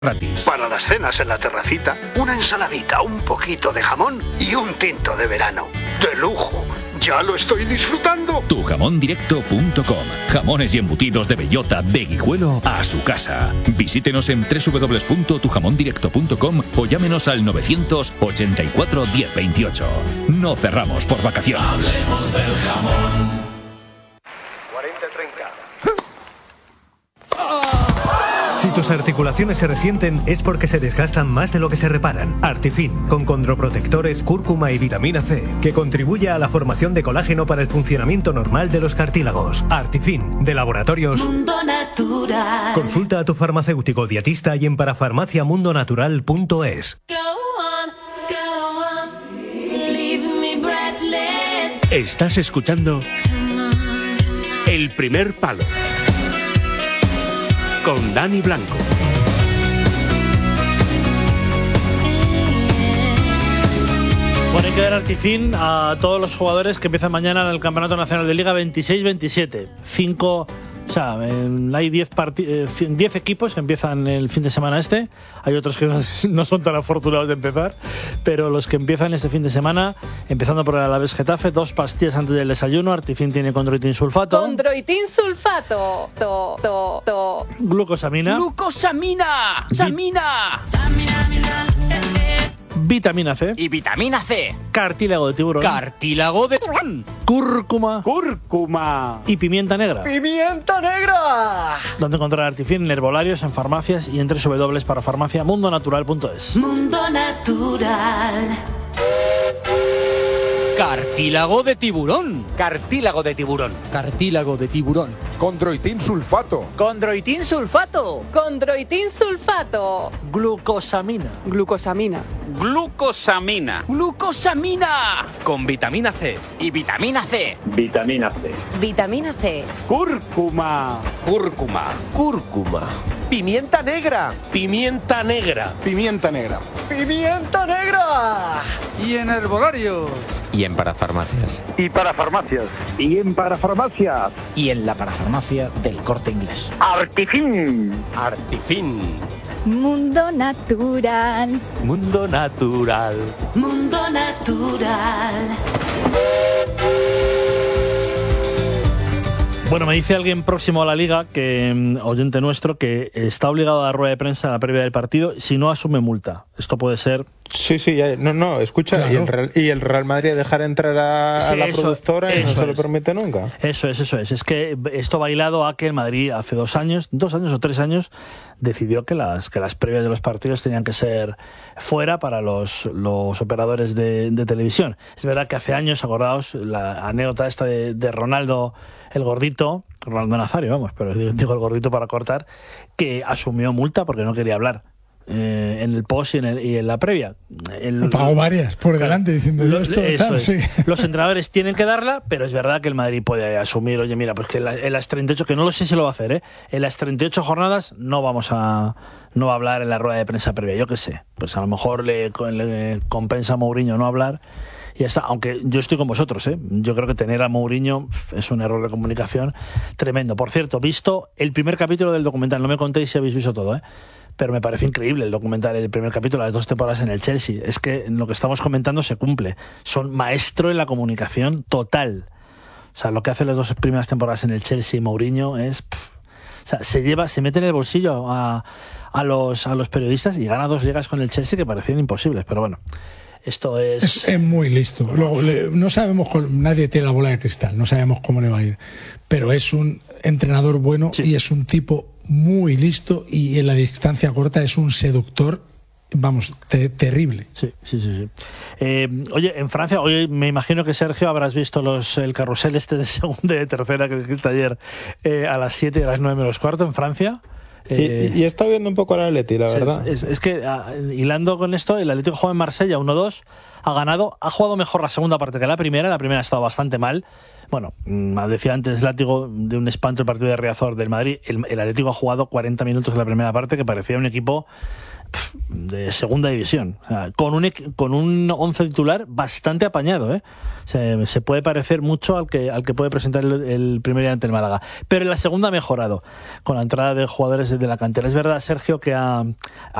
gratis. Para las cenas en la terracita, una ensaladita, un poquito de jamón y un tinto de verano. ¡De lujo! ¡Ya lo estoy disfrutando! Tujamondirecto.com. Jamones y embutidos de bellota de Guijuelo a su casa. Visítenos en www.tujamondirecto.com o llámenos al 984 1028. No cerramos por vacaciones. Hablemos del jamón. 40-30. Si tus articulaciones se resienten es porque se desgastan más de lo que se reparan. Artifin, con condroprotectores, cúrcuma y vitamina C, que contribuye a la formación de colágeno para el funcionamiento normal de los cartílagos. Artifin, de Laboratorios Mundo Natural. Consulta a tu farmacéutico dietista y en parafarmaciamundonatural.es. Estás escuchando El Primer Palo con Dani Blanco. Bueno, hay que dar Artifin a todos los jugadores que empiezan mañana en el Campeonato Nacional de Liga 26-27. Hay 10 equipos que empiezan el fin de semana este. Hay otros que no son tan afortunados de empezar, pero los que empiezan este fin de semana, empezando por el Alavés Getafe, 2 pastillas antes del desayuno. Artifin tiene condroitin sulfato. Condroitin sulfato. Glucosamina. ¡Glucosamina! ¡Samina! Vitamina C. Y vitamina C. Cartílago de tiburón. Cartílago de tiburón. Cúrcuma. Cúrcuma. Y pimienta negra. ¡Pimienta negra! ¿Dónde encontrar Artifin? En herbolarios, en farmacias y en www.parafarmaciamundonatural.es. Mundo Natural. Cartílago de tiburón. Cartílago de tiburón. Cartílago de tiburón. Condroitin sulfato. Condroitin sulfato. Condroitin sulfato. Glucosamina. Glucosamina. Glucosamina. Glucosamina. Con vitamina C. Y vitamina C. Vitamina C. Vitamina C. Cúrcuma. Cúrcuma. Cúrcuma. Pimienta negra. Pimienta negra. Pimienta negra. Pimienta negra. Y en herbolario. Y en parafarmacias. Y para farmacias. Y en parafarmacias. Y en la parafarmacia del Corte Inglés. Artifin. Artifin. Mundo Natural. Mundo Natural. Mundo Natural. Bueno, me dice alguien próximo a la Liga, oyente nuestro, que está obligado a dar rueda de prensa en la previa del partido si no asume multa. Esto puede ser... Sí, escucha, claro. y el Real Madrid dejar entrar a la productora y no se lo permite nunca. Eso es. Es que esto va hilado a que el Madrid hace 2 años o 3 años, decidió que las previas de los partidos tenían que ser fuera para los operadores de televisión. Es verdad que hace años, acordaos, la anécdota esta de Ronaldo, el gordito, Ronaldo Nazario, vamos, pero digo el gordito para cortar, que asumió multa porque no quería hablar en el post y en la previa. Pagó varias por delante diciendo esto tal, sí. Los entrenadores tienen que darla, pero es verdad que el Madrid puede asumir, oye, mira, pues que en las 38, que no lo sé si lo va a hacer, en las 38 jornadas no va a hablar en la rueda de prensa previa, yo qué sé, pues a lo mejor le compensa a Mourinho no hablar. Y ya está, aunque yo estoy con vosotros, yo creo que tener a Mourinho es un error de comunicación tremendo. Por cierto, visto el primer capítulo del documental, no me contéis si habéis visto todo, pero me parece increíble el documental, el primer capítulo, las 2 temporadas en el Chelsea. Es que lo que estamos comentando se cumple. Son maestro en la comunicación total. O sea, lo que hace las 2 primeras temporadas en el Chelsea y Mourinho es... se mete en el bolsillo a los periodistas y gana 2 ligas con el Chelsea que parecían imposibles, pero bueno. Esto es muy listo. No sabemos, nadie tiene la bola de cristal, no sabemos cómo le va a ir, pero es un entrenador bueno, sí. Y es un tipo muy listo y en la distancia corta es un seductor, vamos, terrible. Sí. Oye, en Francia, hoy me imagino que, Sergio, habrás visto el carrusel de segunda y de tercera que dijiste ayer a las 7 y a las 9 menos cuarto en Francia. Y está viendo un poco al Atleti, la verdad. Es que, hilando con esto, el Atlético juega en Marsella 1-2, ha jugado mejor la segunda parte que la primera ha estado bastante mal. Bueno, decía antes Látigo de un espanto el partido de Riazor del Madrid, el Atlético ha jugado 40 minutos en la primera parte, que parecía un equipo de segunda división, o sea, con un 11 titular bastante apañado, ¿eh? Se puede parecer mucho al que puede presentar el primer día ante el Málaga, pero en la segunda ha mejorado con la entrada de jugadores de la cantera. Es verdad, Sergio, que ha